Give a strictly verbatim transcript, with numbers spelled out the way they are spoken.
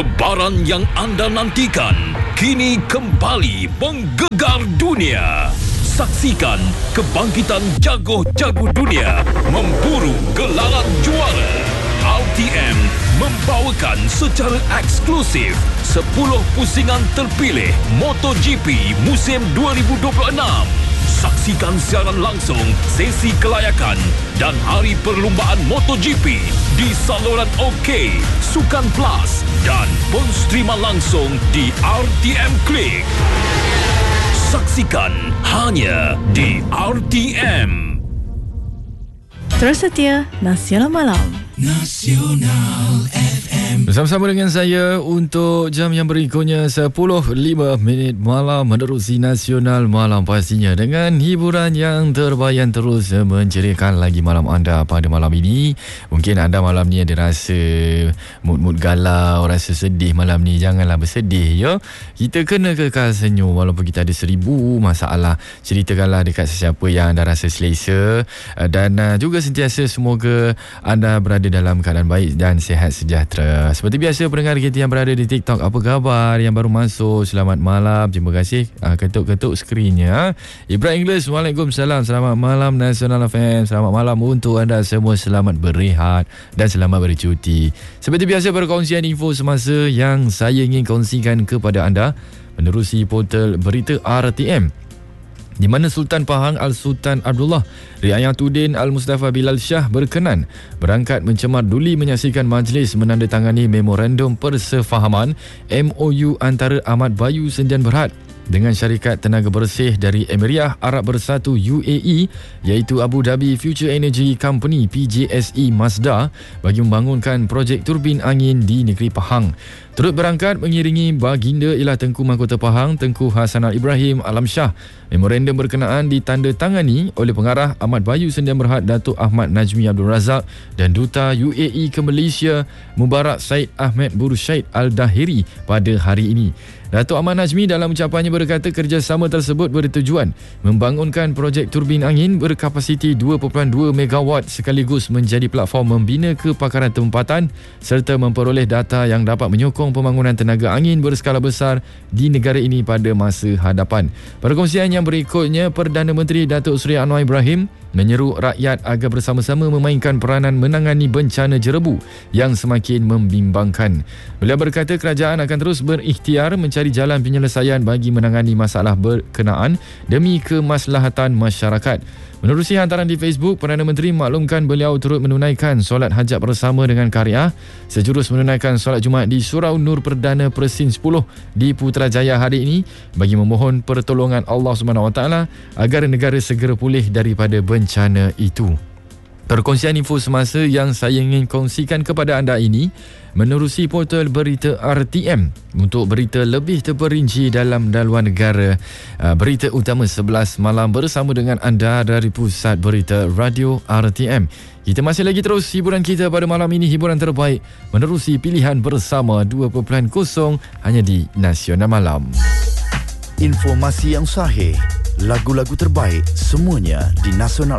Debaran yang anda nantikan kini kembali menggegar dunia. Saksikan kebangkitan jago-jago dunia memburu gelaran juara. R T M membawakan secara eksklusif sepuluh pusingan terpilih MotoGP musim dua ribu dua puluh enam. Saksikan siaran langsung sesi kelayakan dan hari perlumbaan MotoGP di saluran OK, Sukan Plus dan penstriman langsung di R T M Klik. Saksikan hanya di R T M. Terus setia Nasional Malam. Nasional F M. Bersama-sama dengan saya untuk jam yang berikutnya sepuluh lima minit malam menerusi Nasional Malam pastinya dengan hiburan yang terbaik yang terus menceriakan lagi malam anda pada malam ini. Mungkin anda malam ni ada rasa mood-mood galau, rasa sedih malam ni. Janganlah bersedih ya. Kita kena kekal senyum walaupun kita ada seribu masalah. Ceritakanlah dekat sesiapa yang anda rasa selesa dan juga sentiasa semoga anda berada dalam keadaan baik dan sihat sejahtera. Seperti biasa pendengar kita yang berada di TikTok, apa khabar? Yang baru masuk, selamat malam. Terima kasih. Uh, ketuk-ketuk skrinnya. Ibrahim Inglis, Waalaikumsalam. Selamat malam Nasional F M. Selamat malam untuk anda semua. Selamat berehat dan selamat bercuti. Seperti biasa perkongsian info semasa yang saya ingin kongsikan kepada anda menerusi portal berita R T M, di mana Sultan Pahang Al-Sultan Abdullah Riayatuddin Al-Mustafa Bilal Shah berkenan berangkat mencemar duli menyaksikan majlis menandatangani memorandum persefahaman M O U antara Ahmad Bayu Sdn Bhd dengan syarikat tenaga bersih dari Emiriah Arab Bersatu U A E iaitu Abu Dhabi Future Energy Company P J S E Masdar bagi membangunkan projek turbin angin di negeri Pahang. Turut berangkat mengiringi Baginda Ialah Tengku Mahkota Pahang Tengku Hasanal Ibrahim Alam Shah. Memorandum berkenaan ditandatangani oleh pengarah Ahmad Bayu Sdn Bhd Datuk Ahmad Najmi Abdul Razak dan Duta U A E ke Malaysia Mubarak Said Ahmed Bursyid Al-Dahiri pada hari ini. Datuk Ahmad Najmi dalam ucapannya berkata kerjasama tersebut bertujuan membangunkan projek turbin angin berkapasiti dua perpuluhan dua megawatt sekaligus menjadi platform membina kepakaran tempatan serta memperoleh data yang dapat menyokong pembangunan tenaga angin berskala besar di negara ini pada masa hadapan. Perkongsian yang berikutnya, Perdana Menteri Datuk Seri Anwar Ibrahim menyeru rakyat agar bersama-sama memainkan peranan menangani bencana jerebu yang semakin membimbangkan. Beliau berkata kerajaan akan terus berikhtiar mencari jalan penyelesaian bagi menangani masalah berkenaan demi kemaslahatan masyarakat. Menerusi hantaran di Facebook, Perdana Menteri maklumkan beliau turut menunaikan solat hajat bersama dengan Kariah sejurus menunaikan solat Jumaat di Surau Nur Perdana Persin sepuluh di Putrajaya hari ini bagi memohon pertolongan Allah Subhanahu Wa Taala agar negara segera pulih daripada bencana itu. Perkongsian info semasa yang saya ingin kongsikan kepada anda ini menerusi portal berita R T M. Untuk berita lebih terperinci dalam dan luar negara, berita utama sebelas malam bersama dengan anda dari Pusat Berita Radio R T M. Kita masih lagi terus hiburan kita pada malam ini, hiburan terbaik menerusi pilihan bersama dua perpuluhan kosong hanya di Nasional Malam. Informasi yang sahih, lagu-lagu terbaik, semuanya di Nasional